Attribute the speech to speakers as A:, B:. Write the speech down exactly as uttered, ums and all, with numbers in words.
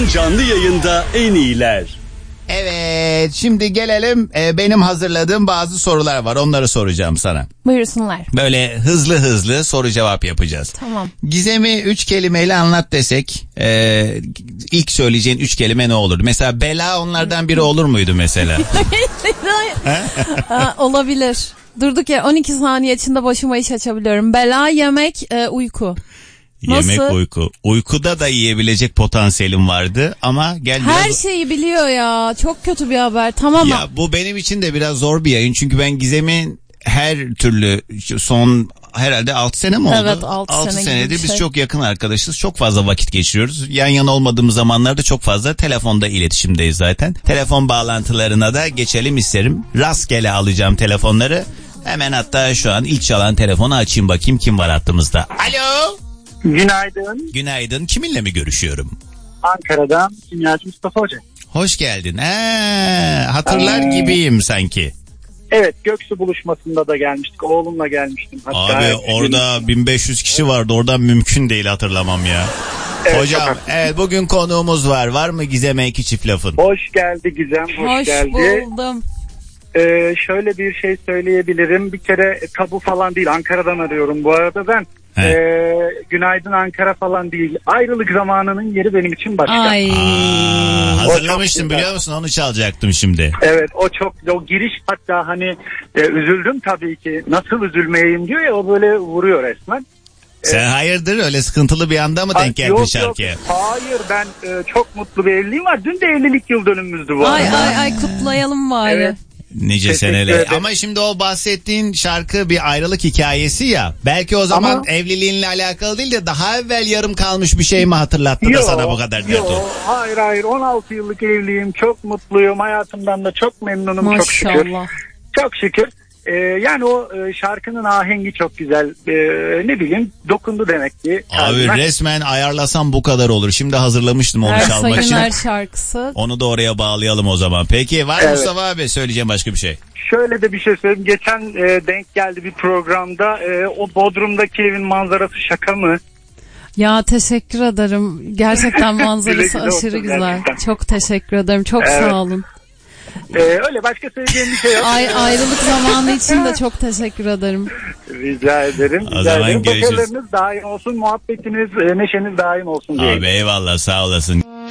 A: an canlı yayında en iyiler.
B: Evet, şimdi gelelim e, benim hazırladığım bazı sorular var, onları soracağım sana.
C: Buyursunlar.
B: Böyle hızlı hızlı soru cevap yapacağız.
C: Tamam.
B: Gizem'i üç kelimeyle anlat desek e, ilk söyleyeceğin üç kelime ne olur? Mesela bela onlardan biri olur muydu mesela?
C: Aa, olabilir. Durduk ya on iki saniye içinde başıma iş açabiliyorum. Bela, yemek, e, uyku.
B: Yemek,
C: Nasıl?
B: uyku. Uykuda da yiyebilecek potansiyelim vardı ama gel
C: Her
B: biraz...
C: şeyi biliyor ya. Çok kötü bir haber. Tamam.
B: Ya bu benim için de biraz zor bir yayın. Çünkü ben Gizem'in her türlü son herhalde altı sene mi oldu?
C: Evet, altı sene
B: senedir
C: gibi bir
B: biz
C: şey.
B: çok yakın arkadaşız. Çok fazla vakit geçiriyoruz. Yan yana olmadığımız zamanlarda çok fazla telefonda iletişimdeyiz zaten. Telefon bağlantılarına da geçelim isterim. Rastgele alacağım telefonları. Hemen hatta şu an ilk çalan telefonu açayım bakayım kim var hattımızda. Alo.
D: Günaydın.
B: Günaydın. Kiminle mi görüşüyorum?
D: Ankara'dan Kimyacı Mustafa Hoca.
B: Hoş geldin. Ee, hatırlar
D: Ee,
B: gibiyim sanki.
D: Evet, Göksu buluşmasında da gelmiştik. Oğlumla gelmiştim. Hatta
B: Abi
D: evet,
B: orada bin beş yüz kişi vardı. Oradan mümkün değil hatırlamam ya.
D: Evet,
B: Hocam
D: çok
B: evet bugün konuğumuz var. Var mı Gizem'e iki çift lafın?
D: Hoş geldi Gizem, hoş,
C: Hoş
D: geldi.
C: buldum.
D: Ee, şöyle bir şey söyleyebilirim. Bir kere tabu falan değil. Ankara'dan arıyorum bu arada ben. Ee, günaydın Ankara falan değil. Ayrılık zamanının yeri benim için başka.
C: Ay.
B: Aa, hazırlamıştım
D: O çok
B: biliyor musun? Onu çalacaktım şimdi.
D: Evet, o çok, o giriş hatta hani e, üzüldüm tabii ki. Nasıl üzülmeyeyim diyor ya, o böyle vuruyor resmen.
B: Sen hayırdır öyle sıkıntılı bir anda mı
D: Ay,
B: denk geldin
D: yok,
B: şarkıya?
D: Yok. Hayır, ben e, çok mutlu bir evliliğim var. Dün de evlilik yıl dönümümüzdü bu
C: Ay
D: arada.
C: ay ay kutlayalım bari.
D: Evet.
B: Nice
D: Teşekkür
B: seneler.
D: ederim.
B: Ama şimdi o bahsettiğin şarkı bir ayrılık hikayesi ya. Belki o zaman
D: Ama-
B: evliliğinle alakalı değil de daha evvel yarım kalmış bir şey mi hatırlattı da
D: Yo,
B: sana bu kadar dert
D: yo,
B: oldu?
D: hayır hayır, on altı yıllık evliyim, çok mutluyum, hayatımdan da çok memnunum, çok şükür.
C: Maşallah.
D: Çok şükür. Ee, yani o e, şarkının ahengi çok güzel. Ee, ne bileyim, dokundu demek ki.
B: Abi
D: kalbime.
B: resmen ayarlasam bu kadar olur. Şimdi hazırlamıştım onu çalmak
C: Ersoy'un
B: için.
C: her şarkısı.
B: Onu da oraya bağlayalım o zaman. Peki var mı
D: Evet.
B: Mustafa abi söyleyeceğim başka bir şey?
D: Şöyle de bir şey söyleyeyim. Geçen e, denk geldi bir programda. E, o Bodrum'daki evin manzarası şaka mı?
C: Ya teşekkür ederim. Gerçekten manzarası
D: Güle güle
C: aşırı
D: olsun
C: güzel.
D: gerçekten.
C: Çok teşekkür ederim. Çok
D: Evet.
C: sağ olun.
D: E, öyle başka söyleyeceğim bir şey yok.
C: Ay ayrılık zamanı için de çok teşekkür ederim.
D: Rica ederim.
B: O
D: Rica
B: zaman
D: ederim.
B: görüşürüz.
D: Başarılarınız daim olsun. Muhabbetiniz, e, neşeniz daim olsun diye.
B: Abi eyvallah sağ olasın.